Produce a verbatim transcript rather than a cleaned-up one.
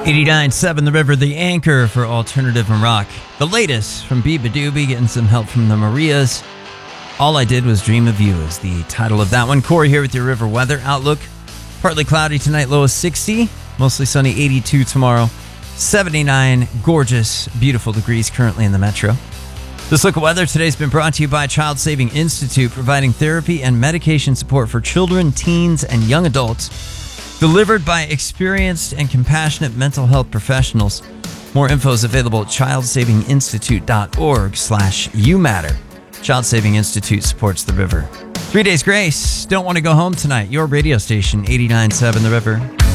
eighty-nine point seven The River, the anchor for alternative and rock. The latest from Biba Doobie, getting some help from the Marias. All I Did Was Dream of You is the title of that one. Corey here with your river weather outlook. Partly cloudy tonight, low of sixty. Mostly sunny, eighty-two tomorrow. seventy-nine, gorgeous, beautiful degrees currently in the metro. This look at weather today has been brought to you by Child Saving Institute, providing therapy and medication support for children, teens, and young adults. Delivered by experienced and compassionate mental health professionals. More info is available at childsavinginstitute.org slash you matter. Child Saving Institute supports the river. Three Days Grace. Don't want to go home tonight. Your radio station, eighty-nine point seven The River.